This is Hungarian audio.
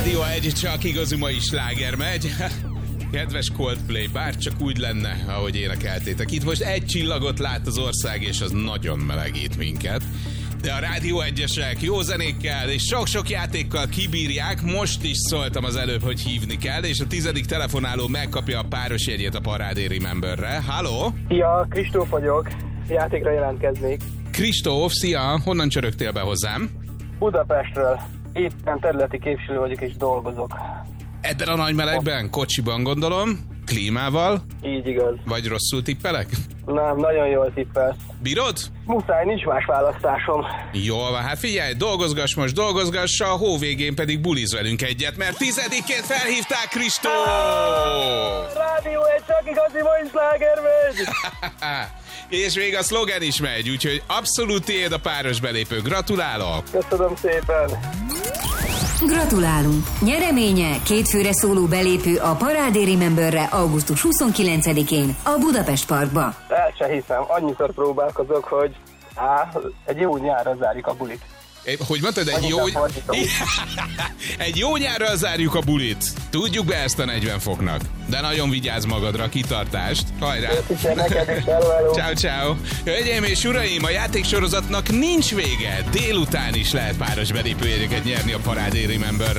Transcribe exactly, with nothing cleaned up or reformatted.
Rádió egy, csak igazi mai sláger megy. Kedves Coldplay, bár csak úgy lenne, ahogy énekeltétek. Itt most egy csillagot lát az ország, és az nagyon melegít minket. De a Rádió egyesek jó zenékkel és sok-sok játékkal kibírják. Most is szóltam az előbb, hogy hívni kell, és a tizedik telefonáló megkapja a páros jegyét a Parádé Rememberre. Halló? Szia, Kristóf vagyok. Játékra jelentkeznék. Kristóf, szia! Honnan csörögtél be hozzám? Budapestről. Éppen területi képviselő vagyok és dolgozok. Ebben a nagy melegben? Kocsiban gondolom? Klímával? Így igaz. Vagy rosszul tippelek? Nem, nagyon jól tippelsz. Bírod? Muszáj, nincs más választásom. Jól van, hát figyelj, dolgozgass most, dolgozgass, a hó végén pedig buliz velünk egyet, mert tizedikét felhívták, Kristóf! Rádió egy, csak igazi mai sláger megy! És még a szlogen is megy, úgyhogy abszolút tiéd a páros belépő. Gratulálok! Köszönöm szépen! Gratulálunk! Nyereménye kétfőre szóló belépő a Parádé Rememberre augusztus huszonkilencedikén a Budapest Parkba. El se hiszem, annyiszor próbálkozok, hogy á, egy jó nyárra zárjuk a bulit. Hogy mondtad, egy jó... egy jó nyárral zárjuk a bulit. Tudjuk be ezt a negyven foknak. De nagyon vigyázz magadra, kitartást. Hajrá! Ciao, ciao. Hölgyeim és uraim, a játéksorozatnak nincs vége. Délután is lehet páros belépőjegyeket nyerni a Parádé Rememberre.